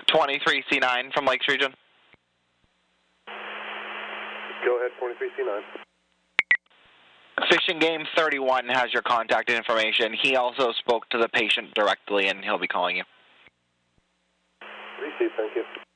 23C9 from Lakes Region. Go ahead, 23C9. Fishing Game 31 has your contact information. He also spoke to the patient directly, and he'll be calling you. Received, thank you.